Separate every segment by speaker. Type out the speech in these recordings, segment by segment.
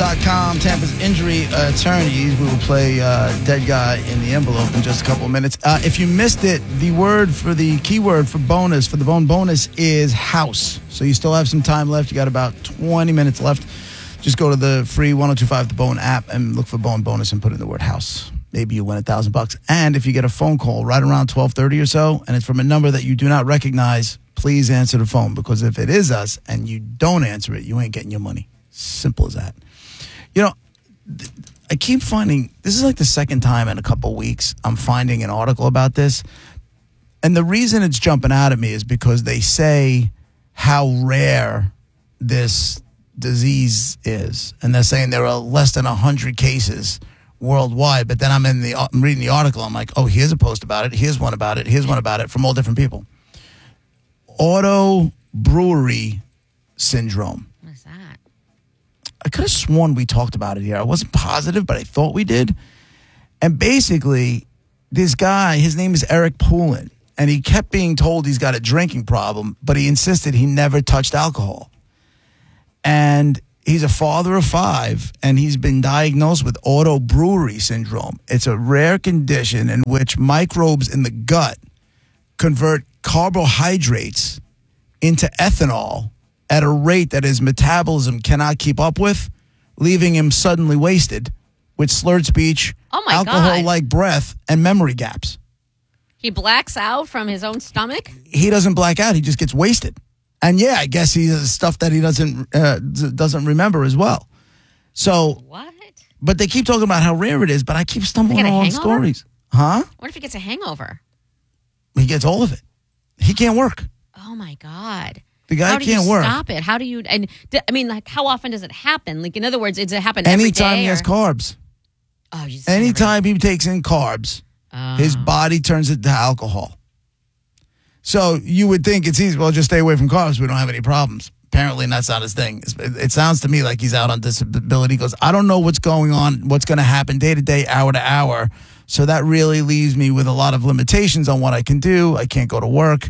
Speaker 1: TampaSports.com, Tampa's injury attorneys. We will play Dead Guy in the Envelope in just a couple of minutes. If you missed it, the keyword for bonus, for the bone bonus, is house. So you still have some time left. You got about 20 minutes left. Just go to the free 1025 The Bone app and look for bone bonus and put in the word house. Maybe you win $1,000. And if you get a phone call right around 12:30 or so, and it's from a number that you do not recognize, please answer the phone, because if it is us and you don't answer it, you ain't getting your money. Simple as that. You know, I keep finding, this is like the second time in a couple of weeks I'm finding an article about this. And the reason it's jumping out at me is because they say how rare this disease is. And they're saying there are less than 100 cases worldwide. But then I'm reading the article. I'm like, oh, here's a post about it. Here's one about it. Here's one about it from all different people. Auto brewery syndrome.
Speaker 2: What is that?
Speaker 1: I could have sworn we talked about it here. I wasn't positive, but I thought we did. And basically, this guy, his name is Eric Poulin, and he kept being told he's got a drinking problem, but he insisted he never touched alcohol. And he's a father of 5, and he's been diagnosed with auto brewery syndrome. It's a rare condition in which microbes in the gut convert carbohydrates into ethanol at a rate that his metabolism cannot keep up with, leaving him suddenly wasted with slurred speech, alcohol-like breath, and memory gaps.
Speaker 2: He blacks out from his own stomach?
Speaker 1: He doesn't black out. He just gets wasted. And yeah, I guess he has stuff that he doesn't remember as well. So
Speaker 2: what?
Speaker 1: But they keep talking about how rare it is, but I keep stumbling on stories. Huh?
Speaker 2: What if he gets a hangover?
Speaker 1: He gets all of it. He can't work.
Speaker 2: Oh my God.
Speaker 1: The guy can't work.
Speaker 2: How do you stop it? How do you, and I mean, like, how often does it happen? Like, in other words, does it happen every day?
Speaker 1: Anytime he has carbs.
Speaker 2: Oh, you
Speaker 1: anytime he takes in carbs, his body turns it to alcohol. So you would think it's easy. Well, just stay away from carbs. We don't have any problems. Apparently, that's not his thing. It sounds to me like he's out on disability. He goes, I don't know what's going on, what's going to happen day to day, hour to hour. So that really leaves me with a lot of limitations on what I can do. I can't go to work.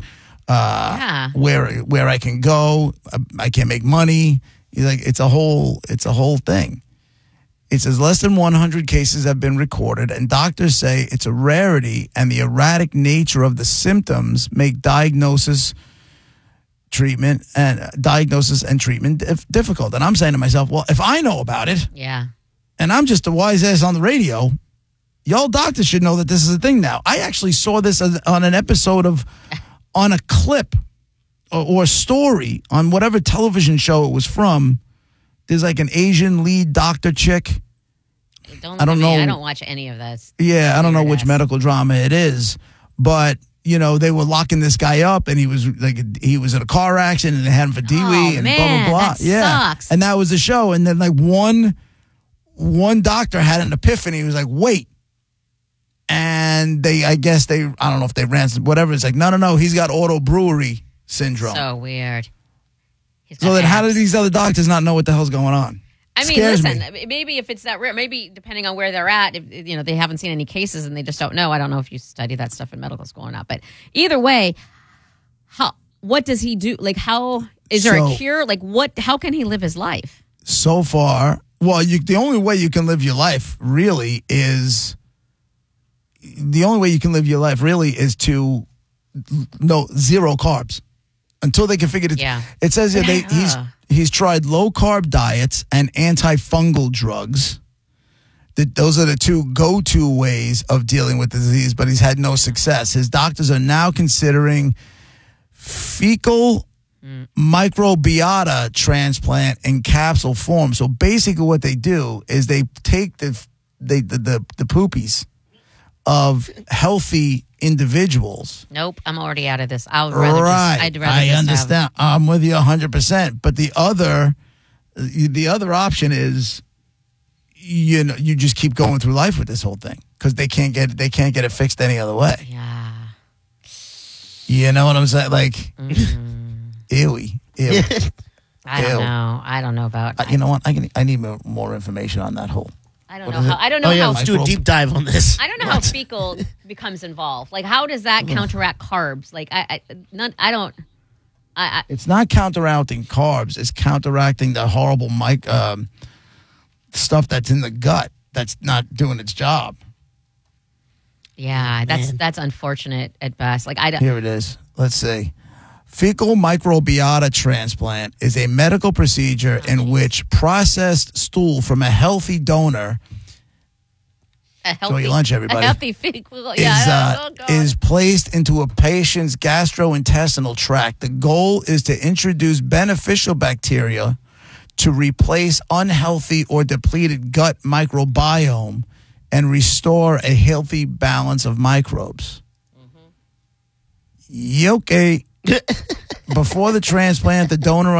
Speaker 1: Where I can go. I can't make money. He's like, it's a whole thing. It says less than 100 cases have been recorded, and doctors say it's a rarity, and the erratic nature of the symptoms make diagnosis and treatment difficult. And I'm saying to myself, well, if I know about it, and I'm just a wise ass on the radio, y'all doctors should know that this is a thing now. I actually saw this on an episode on a clip or story on whatever television show it was from. There's like an Asian lead doctor chick.
Speaker 2: I don't know. I don't watch any of this.
Speaker 1: Yeah, I don't know which medical drama it is, but you know, they were locking this guy up, and he was in a car accident, and they had him for DWI and blah blah blah.
Speaker 2: That sucks.
Speaker 1: And that was the show. And then like one doctor had an epiphany. He was like, wait. And I don't know if they ran whatever. It's like, no, he's got auto brewery syndrome.
Speaker 2: So weird.
Speaker 1: So then how do these other doctors not know what the hell's going on?
Speaker 2: I mean, listen, maybe if it's that rare, maybe depending on where they're at, if, they haven't seen any cases and they just don't know. I don't know if you study that stuff in medical school or not. But either way, what does he do? Like, is there a cure? Like, how can he live his life? So far, well, the only way you can live your life really is to zero carbs. Until they can figure it. Yeah. It says he's tried low carb diets and antifungal drugs. Those are the two go-to ways of dealing with the disease, but he's had no success. His doctors are now considering fecal microbiota transplant in capsule form. So basically, what they do is they take the poopies of healthy individuals. Nope, I'm already out of this. I'd rather I understand. I'm with you 100%. But the other option is, you just keep going through life with this whole thing because they can't get it fixed any other way. Yeah. You know what I'm saying? Like, ewy. I don't know about. You know what? I need more information on that whole. I don't know how.
Speaker 3: Let's do a deep dive on this.
Speaker 2: I don't know how fecal becomes involved. Like, how does that counteract carbs? Like, I don't. It's
Speaker 1: not counteracting carbs. It's counteracting the horrible
Speaker 2: stuff that's in the gut that's not doing its job.
Speaker 3: Yeah, that's unfortunate at best. Like
Speaker 2: Here it is. Let's see. Fecal microbiota transplant is a medical procedure in which processed stool from a healthy donor
Speaker 3: enjoy
Speaker 2: your lunch, everybody.
Speaker 3: A healthy fecal
Speaker 2: is placed into a patient's gastrointestinal tract. The goal is to introduce beneficial bacteria to replace unhealthy or depleted gut microbiome and restore a healthy balance of microbes. Okay. Before the transplant, the donor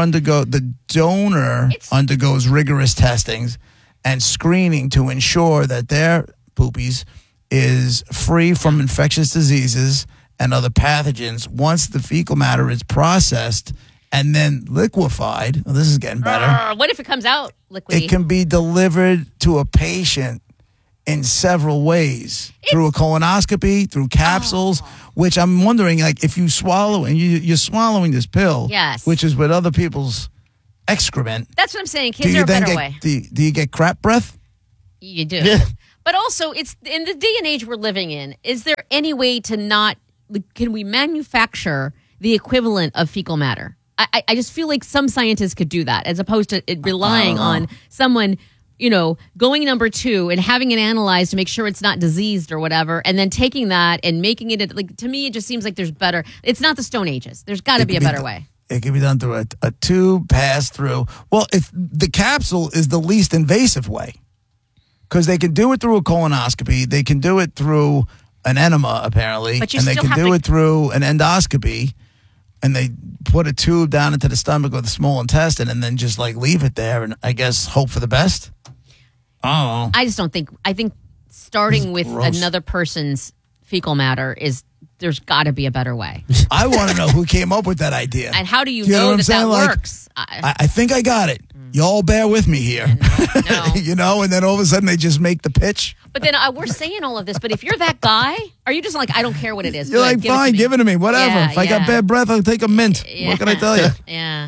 Speaker 2: undergoes rigorous testings and screening to ensure that their poopies is free from infectious diseases and other pathogens. Once the fecal matter is processed and then liquefied, well, this is getting better.
Speaker 3: What if it comes out liquidy?
Speaker 2: It can be delivered to a patient in several ways, through a colonoscopy, through capsules, which I'm wondering, like, if you swallow and you're swallowing this pill,
Speaker 3: yes,
Speaker 2: which is with other people's excrement.
Speaker 3: That's what I'm saying. Kids are a better way.
Speaker 2: Do you get crap breath?
Speaker 3: You do. But also, it's in the day and age we're living in, is there any way to not, can we manufacture the equivalent of fecal matter? I just feel like some scientists could do that, as opposed to it relying on someone, going number 2 and having it analyzed to make sure it's not diseased or whatever, and then taking that and making it, like, to me, it just seems like there's better. It's not the Stone Ages. There's got to be a better way.
Speaker 2: It can be done through a tube, pass through. Well, if the capsule is the least invasive way, because they can do it through a colonoscopy, they can do it through an enema, apparently, and they can do it through an endoscopy, and they put a tube down into the stomach or the small intestine and then just, like, leave it there and, I guess, hope for the best. Oh,
Speaker 3: I just don't think. I think starting with another person's fecal matter there's got to be a better way.
Speaker 2: I want to know who came up with that idea.
Speaker 3: And how do you know that works?
Speaker 2: I think I got it. Y'all bear with me here.
Speaker 3: No.
Speaker 2: And then all of a sudden they just make the pitch.
Speaker 3: But then we're saying all of this, but if you're that guy, are you just like, I don't care what it is?
Speaker 2: You're like, fine, give it to me, whatever.
Speaker 3: Yeah,
Speaker 2: if I got bad breath, I'll take a mint. What can I tell you?
Speaker 3: Yeah.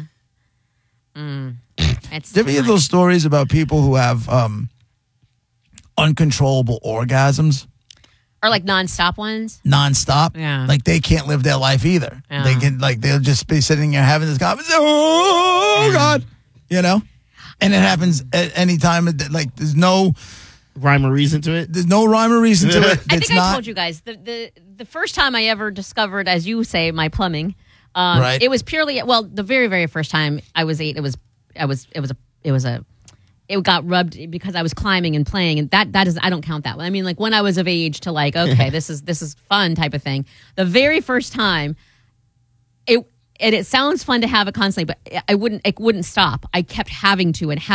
Speaker 2: Do you ever hear those stories about people who have uncontrollable orgasms?
Speaker 3: Or like nonstop ones?
Speaker 2: Nonstop?
Speaker 3: Yeah.
Speaker 2: Like they can't live their life either.
Speaker 3: Yeah.
Speaker 2: They can, like, they'll just be sitting there having this conversation. Oh, God. And it happens at any time. Like, there's no
Speaker 4: rhyme or reason to it.
Speaker 2: There's no rhyme or reason to it.
Speaker 3: I think I told you guys the first time I ever discovered, as you say, my plumbing. Right. It was purely the very, very first time I was 8. It got rubbed because I was climbing and playing, and that is, I don't count that one. I mean, like, when I was of age to, like, okay, this is fun type of thing. The very first time, it sounds fun to have it constantly, but it wouldn't stop. I kept having to. Like,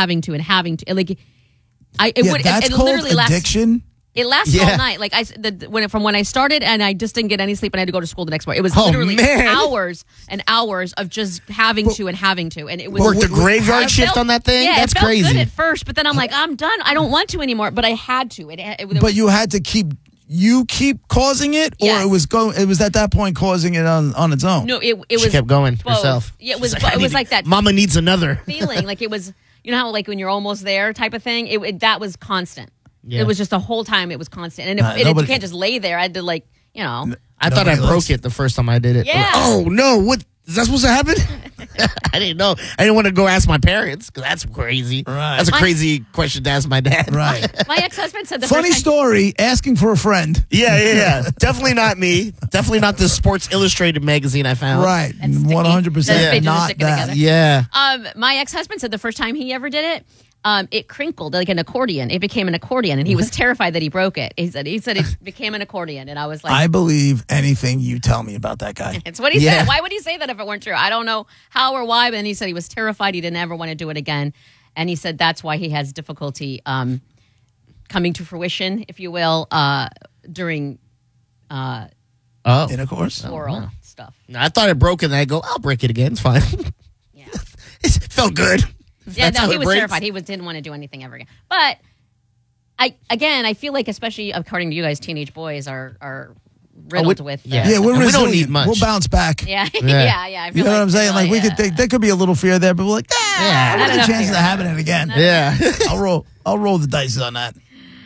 Speaker 2: that's
Speaker 3: it
Speaker 2: called
Speaker 3: literally
Speaker 2: addiction.
Speaker 3: It lasted all night. Like, when I started, and I just didn't get any sleep, and I had to go to school the next morning. It was literally hours and hours of just having to, and it was
Speaker 4: worked a graveyard shift on that thing.
Speaker 3: Yeah,
Speaker 4: that's
Speaker 3: it felt
Speaker 4: crazy.
Speaker 3: good at first, but then I'm like, I'm done. I don't want to anymore. But I had to.
Speaker 2: But you had to keep causing it, or
Speaker 3: yes.
Speaker 2: It was at that point causing it on its own.
Speaker 3: No, it was.
Speaker 4: She kept going
Speaker 3: both.
Speaker 4: herself.
Speaker 3: Yeah, it was like that.
Speaker 4: Mama needs another
Speaker 3: feeling. Like, it was. You know how, like, when you're almost there type of thing. That was constant. Yeah. It was just the whole time. It was constant, and you can't just lay there. I had to, like,
Speaker 4: I thought I broke it the first time I did it.
Speaker 3: Yeah.
Speaker 4: Oh no! What is that supposed to happen? I didn't know. I didn't want to go ask my parents because that's crazy.
Speaker 2: Right.
Speaker 4: That's a crazy question to ask my dad.
Speaker 2: Right.
Speaker 3: My ex-husband said
Speaker 2: funny story. Asking for a friend.
Speaker 4: Yeah. Definitely not me. Definitely not the Sports Illustrated magazine I found.
Speaker 2: Right. 100%. Not that.
Speaker 4: Yeah.
Speaker 3: My ex-husband said the first time he ever did it. It crinkled like an accordion. It became an accordion, and he was terrified that he broke it. He said it became an accordion, and I was like,
Speaker 2: I believe anything you tell me about that guy.
Speaker 3: It's what he said. Why would he say that if it weren't true? I don't know how or why, but then he said he was terrified. He didn't ever want to do it again, and he said that's why he has difficulty coming to fruition, if you will, during
Speaker 2: intercourse,
Speaker 3: oral stuff.
Speaker 4: No, I thought it broke, and I go, I'll break it again. It's fine.
Speaker 3: Yeah,
Speaker 4: it felt good.
Speaker 3: Yeah, no, he was terrified. He didn't want to do anything ever again. But I feel like, especially according to you guys, teenage boys are riddled with.
Speaker 2: Yeah, we're
Speaker 4: resilient.
Speaker 2: We
Speaker 4: don't need much.
Speaker 2: We'll bounce back.
Speaker 3: Yeah.
Speaker 2: You
Speaker 3: I feel
Speaker 2: know what I'm saying? Like,
Speaker 3: yeah.
Speaker 2: there could be a little fear there, but we're like, what's the chances of happening again?
Speaker 4: Yeah.
Speaker 2: I'll roll the dice on that.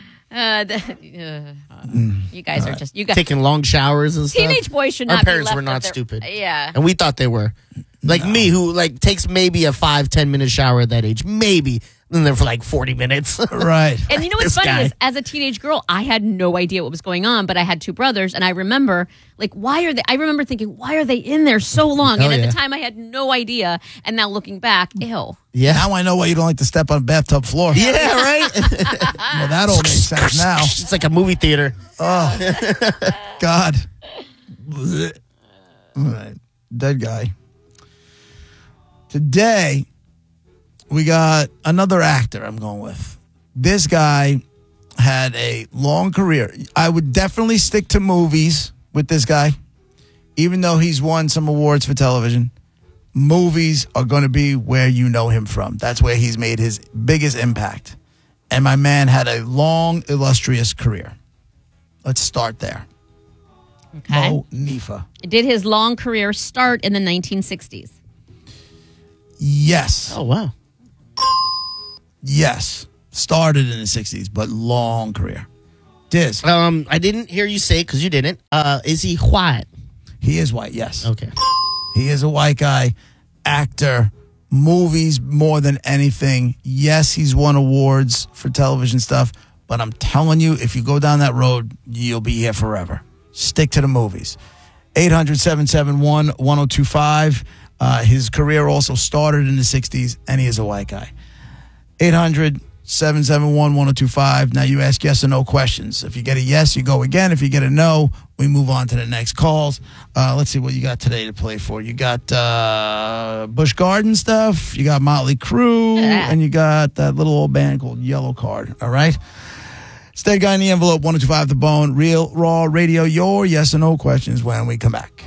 Speaker 3: You guys are just
Speaker 4: taking long showers and stuff.
Speaker 3: Teenage boys should not.
Speaker 4: Our parents
Speaker 3: be left
Speaker 4: were not
Speaker 3: with
Speaker 4: stupid.
Speaker 3: Yeah,
Speaker 4: and we thought they were. Like me, who like takes maybe a 5-10 minute shower at that age, maybe. And then for like 40 minutes.
Speaker 2: Right.
Speaker 3: And you know what's funny is, as a teenage girl, I had no idea what was going on, but I had two brothers, and I remember, like, I remember thinking, why are they in there so long? And at the time, I had no idea. And now looking back, ew.
Speaker 2: Yeah. Now I know why you don't like to step on a bathtub floor.
Speaker 4: Yeah, right?
Speaker 2: Well, that all makes sense now.
Speaker 4: It's like a movie theater.
Speaker 2: Oh, God. All right. Dead guy. Today, we got another actor I'm going with. This guy had a long career. I would definitely stick to movies with this guy, even though he's won some awards for television. Movies are going to be where you know him from. That's where he's made his biggest impact. And my man had a long, illustrious career. Let's start there.
Speaker 3: Okay.
Speaker 2: Mo Nifa.
Speaker 3: Did his long career start in the 1960s?
Speaker 2: Yes.
Speaker 4: Oh, wow.
Speaker 2: Yes. Started in the 60s, but long career. Diz.
Speaker 4: I didn't hear you say it because you didn't. Is he white?
Speaker 2: He is white, yes.
Speaker 4: Okay.
Speaker 2: He is a white guy, actor, movies more than anything. Yes, he's won awards for television stuff, but I'm telling you, if you go down that road, you'll be here forever. Stick to the movies. 800-771-1025. His career also started in the 60s, and he is a white guy. 800-771-1025. Now you ask yes or no questions. If you get a yes, you go again. If you get a no, we move on to the next calls. Let's see what you got today to play for. You got Busch Garden stuff, you got Motley Crue, and you got that little old band called Yellow Card. All right? It's Dead Guy in the Envelope, 1025 The Bone, Real Raw Radio. Your yes or no questions when we come back.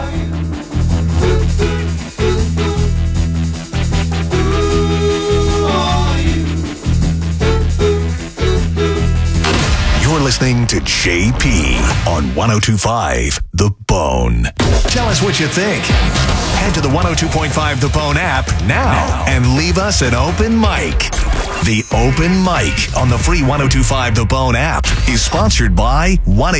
Speaker 5: You're listening to JP on 1025 The Bone. Tell us what you think. Head to the 102.5 The Bone app now and leave us an open mic. The Open Mic on the free 1025 The Bone app is sponsored by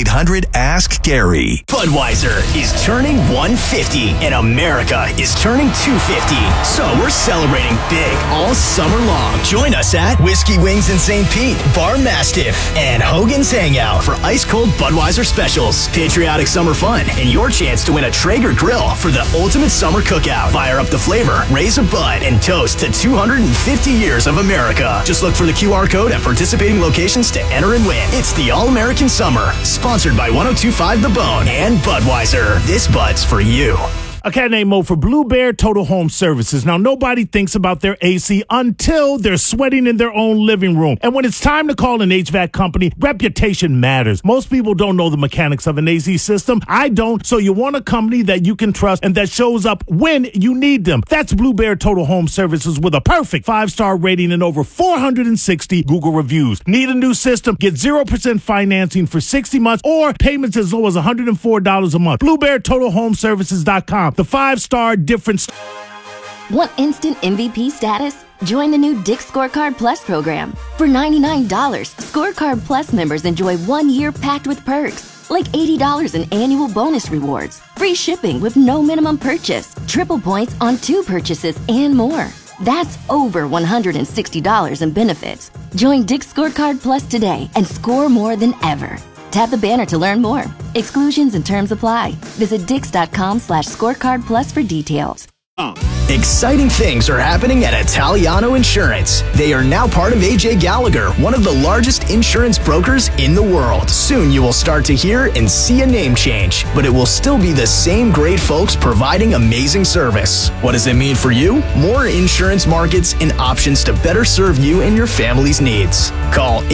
Speaker 5: 1-800-ASK-GARY.
Speaker 6: Budweiser is turning 150 and America is turning 250. So we're celebrating big all summer long. Join us at Whiskey Wings in St. Pete, Bar Mastiff, and Hogan's Hangout for ice cold Budweiser specials, patriotic summer fun, and your chance to win a Traeger grill for the ultimate summer cookout. Fire up the flavor, raise a bud, and toast to 250 years of America. Just look for the QR code at participating locations to enter and win. It's the All-American Summer, sponsored by 1025 The Bone and Budweiser. This Bud's for you.
Speaker 7: A cat named Mo for Blue Bear Total Home Services. Now, nobody thinks about their AC until they're sweating in their own living room. And when it's time to call an HVAC company, reputation matters. Most people don't know the mechanics of an AC system. I don't, so you want a company that you can trust and that shows up when you need them. That's Blue Bear Total Home Services with a perfect 5-star rating and over 460 Google reviews. Need a new system? Get 0% financing for 60 months or payments as low as $104 a month. BlueBearTotalHomeServices.com. The 5-star difference.
Speaker 8: Want instant MVP status? Join the new Dick's Scorecard Plus program. For $99, Scorecard Plus members enjoy 1 year packed with perks, like $80 in annual bonus rewards, free shipping with no minimum purchase, triple points on 2 purchases, and more. That's over $160 in benefits. Join Dick's Scorecard Plus today and score more than ever. Tap the banner to learn more. Exclusions and terms apply. Visit Dix.com/scorecard plus for details.
Speaker 6: Exciting things are happening at Italiano Insurance. They are now part of AJ Gallagher, one of the largest insurance brokers in the world. Soon you will start to hear and see a name change, but it will still be the same great folks providing amazing service. What does it mean for you? More insurance markets and options to better serve you and your family's needs. Call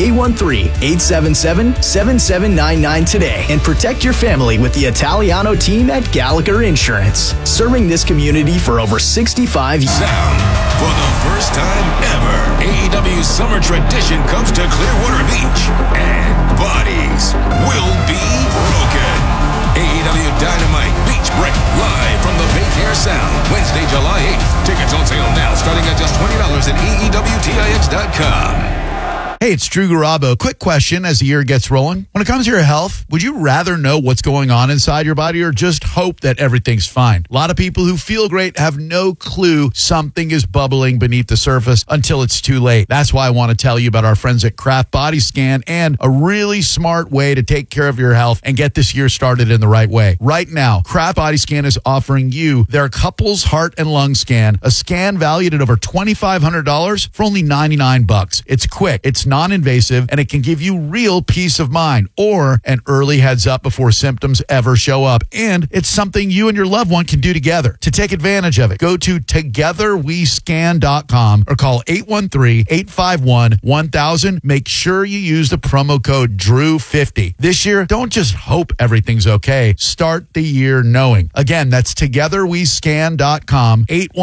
Speaker 6: 813-877-7799 today and protect your family with the Italiano team at Gallagher Insurance, serving this community for over 65 years.
Speaker 9: Sound. For the first time ever, AEW Summer Tradition comes to Clearwater Beach, and bodies will be broken. AEW Dynamite Beach Break, live from the Baycare Sound, Wednesday, July 8th. Tickets on sale now, starting at just $20 at EEWTIX.com.
Speaker 10: Hey, it's Drew Garabo. Quick question as the year gets rolling. When it comes to your health, would you rather know what's going on inside your body or just hope that everything's fine? A lot of people who feel great have no clue something is bubbling beneath the surface until it's too late. That's why I want to tell you about our friends at Kraft Body Scan and a really smart way to take care of your health and get this year started in the right way. Right now, Kraft Body Scan is offering you their couples heart and lung scan, a scan valued at over $2,500 for only $99. It's quick, it's non-invasive, and it can give you real peace of mind or an early heads up before symptoms ever show up. And it's something you and your loved one can do together. To take advantage of it, go to togetherwescan.com or call 813-851-1000. Make sure you use the promo code DREW50. This year, don't just hope everything's okay. Start the year knowing. Again, that's togetherwescan.com,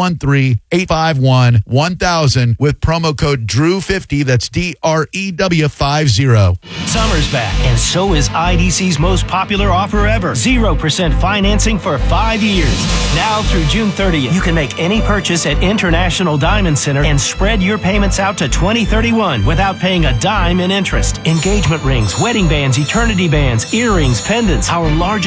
Speaker 10: 813-851-1000 with promo code DREW50. That's DREW50.
Speaker 6: Summer's back, and so is IDC's most popular offer ever. 0% financing for 5 years. Now through June 30th, you can make any purchase at International Diamond Center and spread your payments out to 2031 without paying a dime in interest. Engagement rings, wedding bands, eternity bands, earrings, pendants, our largest